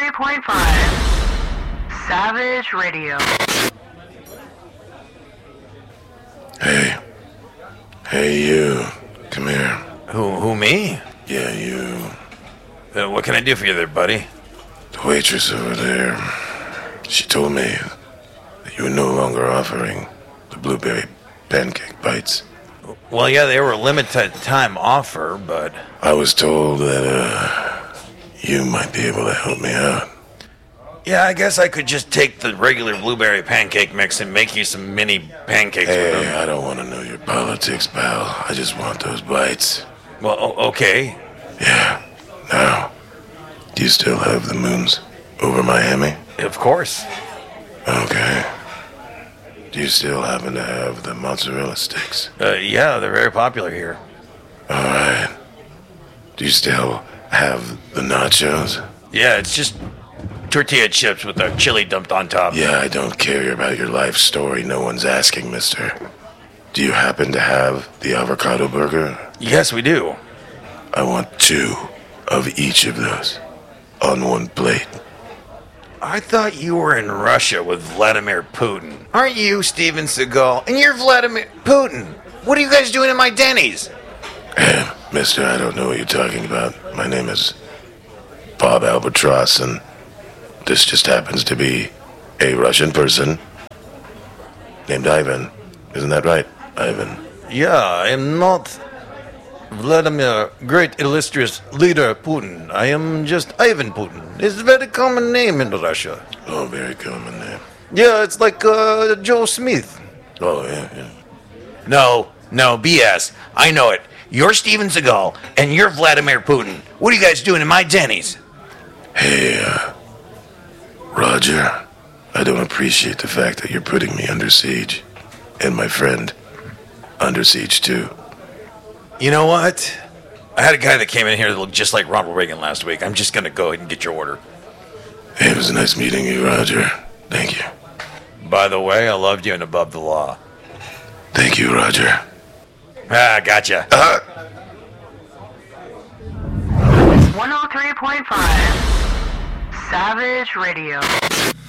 103.5 Savage Radio. Hey. Hey, you. Come here. Who, me? Yeah, you. What can I do for you there, buddy? The waitress over there. She told me that you were no longer offering the blueberry pancake bites. Well, yeah, they were a limited time offer, but... I was told that, you might be able to help me out. Yeah, I guess I could just take the regular blueberry pancake mix and make you some mini pancakes with Hey, them. I don't want to know your politics, pal. I just want those bites. Well, okay. Yeah. Now, do you still have the moons over Miami? Of course. Okay. Do you still happen to have the mozzarella sticks? Yeah, they're very popular here. Alright. Do you still have the nachos? Yeah, it's just tortilla chips with the chili dumped on top. Yeah, I don't care about your life story. No one's asking, mister. Do you happen to have the avocado burger? Yes, we do. I want 2 of each of those on one plate. I thought you were in Russia with Vladimir Putin. Aren't you Steven Seagal? And you're Vladimir Putin. What are you guys doing in my Denny's? Hey, mister, I don't know what you're talking about. My name is Bob Albatross, and this just happens to be a Russian person named Ivan. Isn't that right, Ivan? Yeah, I am not Vladimir, great illustrious leader Putin. I am just Ivan Putin. It's a very common name in Russia. Oh, very common name. Yeah, it's like Joe Smith. Oh, yeah. No, BS. I know it. You're Steven Seagal, and you're Vladimir Putin. What are you guys doing in my Denny's? Hey, Roger, I don't appreciate the fact that you're putting me under siege. And my friend, under siege too. You know what? I had a guy that came in here that looked just like Ronald Reagan last week. I'm just going to go ahead and get your order. Hey, it was nice meeting you, Roger. Thank you. By the way, I loved you and above the law. Thank you, Roger. Ah, gotcha. 103.5 Savage Radio.